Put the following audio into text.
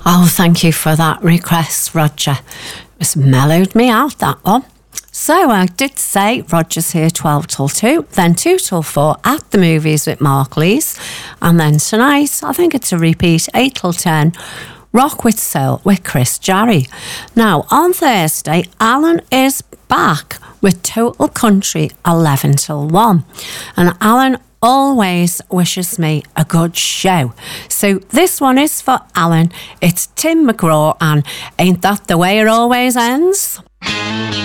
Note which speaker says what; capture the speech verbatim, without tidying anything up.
Speaker 1: Oh, thank you for that request, Roger. It's mellowed me out, that one. So I did say Roger's here twelve till two, then two till four at the movies with Mark Lees. And then tonight, I think it's a repeat, eight till ten, Rock with Soul with Chris Jarry. Now, on Thursday, Alan is back with Total Country eleven till one. And Alan always wishes me a good show. So this one is for Alan. It's Tim McGraw and Ain't That the Way It Always Ends?